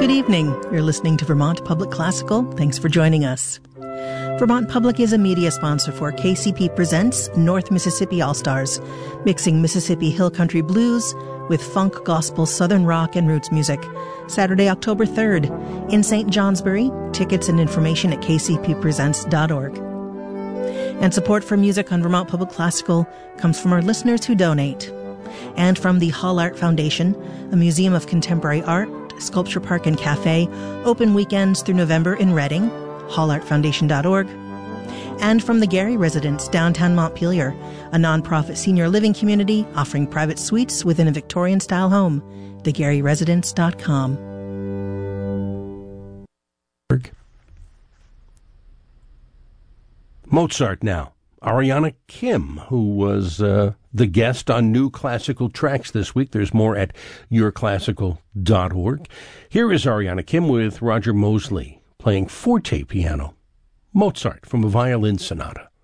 Good evening. You're listening to Vermont Public Classical. Thanks for joining us. Vermont Public is a media sponsor for KCP Presents North Mississippi All-Stars, mixing Mississippi Hill Country blues with funk, gospel, southern rock, and roots music. Saturday, October 3rd in St. Johnsbury. Tickets and information at kcppresents.org. And support for music on Vermont Public Classical comes from our listeners who donate. And from the Hall Art Foundation, a museum of contemporary art, sculpture park and cafe, open weekends through November in Reading, hallartfoundation.org. And from the Gary Residence, downtown Montpelier, a nonprofit senior living community offering private suites within a Victorian-style home, thegaryresidence.com. Mozart now. Ariana Kim, who was the guest on New Classical Tracks this week. There's more at yourclassical.org. Here is Ariana Kim with Roger Mosley playing forte piano. Mozart from a violin sonata.